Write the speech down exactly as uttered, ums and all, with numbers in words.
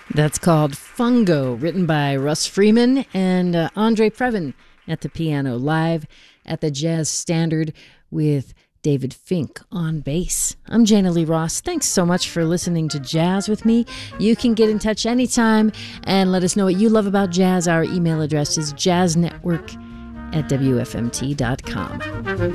That's called Fungo, written by Russ Freeman and uh, Andre Previn at the piano, live at the Jazz Standard with David Fink on bass. I'm Jana Lee Ross. Thanks so much for listening to Jazz with me. You can get in touch anytime and let us know what you love about jazz. Our email address is jazznetwork at w f m t dot com.